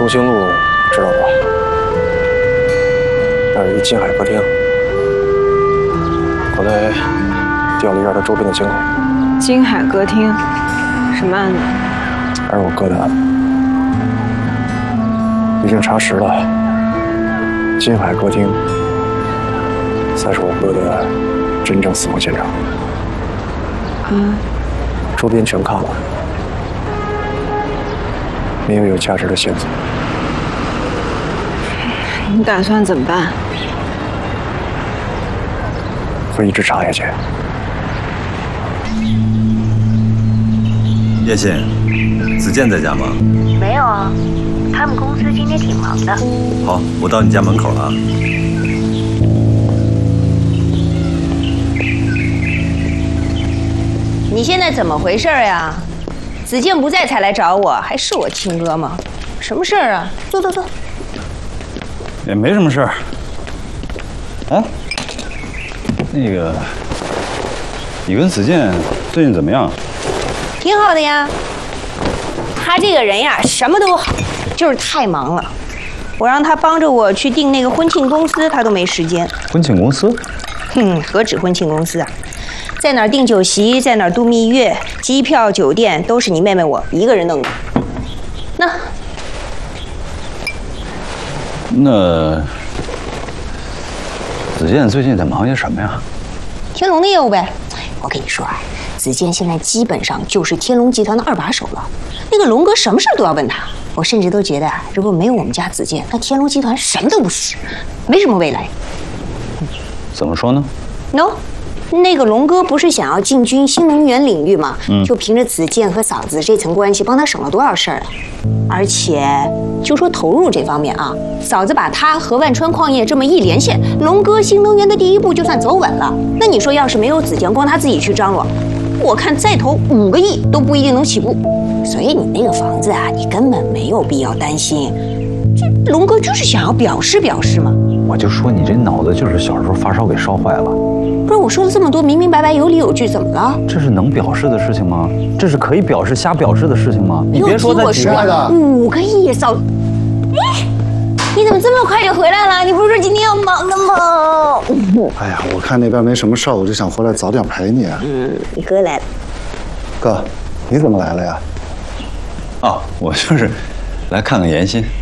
中兴路知道吧？那儿有一金海歌厅，后来调了一下它周边的监控。 金海歌厅，什么案子？ 还是我哥的案。已经查实了，金海歌厅才是我哥的真正死亡现场。周边全看了，没有价值的线索。 你打算怎么办？ 会一直查下去。 叶信，子健在家吗？ 没有啊，他们公司今天挺忙的。 好，我到你家门口了啊。 你现在怎么回事呀？子健不在才来找我，还是我亲哥吗？什么事儿啊？坐坐坐。 也没什么事儿。哎，那个，你跟子健最近怎么样？ 挺好的呀。他这个人呀，什么都好，就是太忙了。我让他帮着我去订那个婚庆公司，他都没时间。 婚庆公司？ 何止婚庆公司啊，在哪儿订酒席，在哪儿度蜜月，机票、酒店都是你妹妹我一个人弄的。 那子健最近在忙些什么呀？ 天龙的业务呗。我跟你说啊，子健现在基本上就是天龙集团的2把手了。那个龙哥什么事都要问他，我甚至都觉得啊，如果没有我们家子健，那天龙集团什么都不是，没什么未来。 怎么说呢？ No， 那个龙哥不是想要进军新能源领域吗？就凭着子健和嫂子这层关系，帮他省了多少事儿啊！而且就说投入这方面啊，嫂子把他和万川矿业这么一连线，龙哥新能源的第一步就算走稳了。那你说要是没有子健，光他自己去张罗，我看再投5个亿都不一定能起步。所以你那个房子啊，你根本没有必要担心。这龙哥就是想要表示表示嘛。 我就说你这脑子就是小时候发烧给烧坏了。 不是我说了这么多，明明白白，有理有据，怎么了？ 这是能表示的事情吗？这是可以表示、瞎表示的事情吗？你别说他几个 5个亿，嫂，哎，你怎么这么快就回来了？你不是说今天要忙的吗？ 哎呀，我看那边没什么事儿，我就想回来早点陪你。 你哥来了。 哥，你怎么来了呀？ 哦，我就是来看看妍心。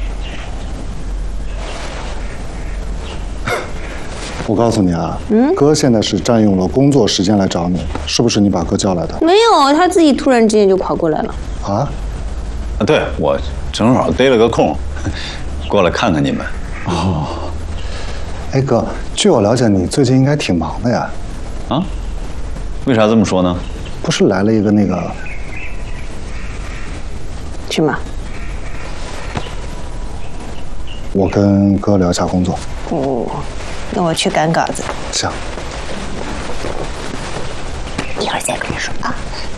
我告诉你啊，哥现在是占用了工作时间来找你，是不是你把哥叫来的？ 没有，他自己突然之间就跑过来了。 啊？ 对，我正好逮了个空，过来看看你们。 哦。哎哥，据我了解，你最近应该挺忙的呀。 啊？为啥这么说呢？ 不是来了一个那个…… 什么？ 我跟哥聊一下工作。 哦。那我去赶稿子。 行， 一会儿再跟你说啊。